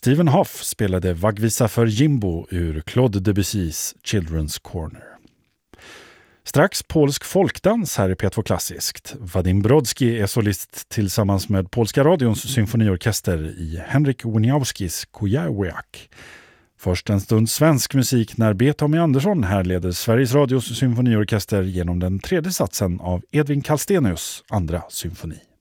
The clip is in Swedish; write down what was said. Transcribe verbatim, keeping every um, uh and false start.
Stephen Hoff spelade vaggvisa för Jimbo ur Claude Debussys Children's Corner. Strax polsk folkdans här i P två Klassiskt. Vadim Brodski är solist tillsammans med Polska radions symfoniorkester i Henryk Wieniawskis Kujawiak. Först en stund svensk musik när B. Tommy Andersson här leder Sveriges radios symfoniorkester genom den tredje satsen av Edvin Kallstenius andra symfoni.